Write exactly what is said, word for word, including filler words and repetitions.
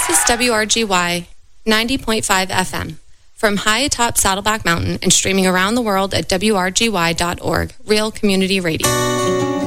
This is W R G Y ninety point five F M from high atop Saddleback Mountain and streaming around the world at W R G Y dot org, Real Community Radio.